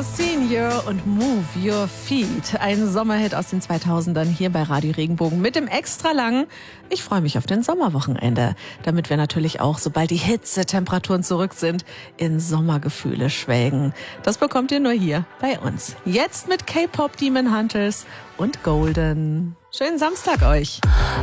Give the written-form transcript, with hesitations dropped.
Summer Senior und Move Your Feet. Ein Sommerhit aus den 2000ern hier bei Radio Regenbogen mit dem Extralang. Ich freue mich auf den Sommerwochenende, damit wir natürlich auch, sobald die Hitzetemperaturen zurück sind, in Sommergefühle schwelgen. Das bekommt ihr nur hier bei uns. Jetzt mit K-Pop Demon Hunters und Golden. Schönen Samstag euch.